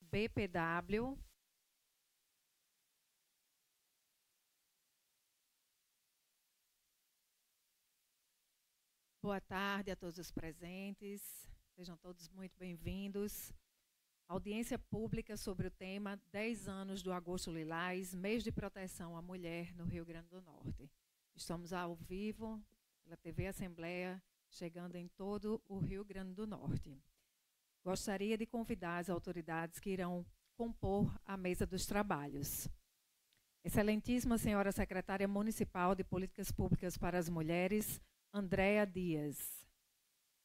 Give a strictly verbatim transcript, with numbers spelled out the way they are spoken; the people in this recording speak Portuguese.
B P W. Boa tarde a todos os presentes, sejam todos muito bem-vindos. Audiência pública sobre o tema dez anos do Agosto Lilás, mês de proteção à mulher no Rio Grande do Norte. Estamos ao vivo pela T V Assembleia, chegando em todo o Rio Grande do Norte. Gostaria de convidar as autoridades que irão compor a mesa dos trabalhos. Excelentíssima Senhora Secretária Municipal de Políticas Públicas para as Mulheres, Andréa Dias.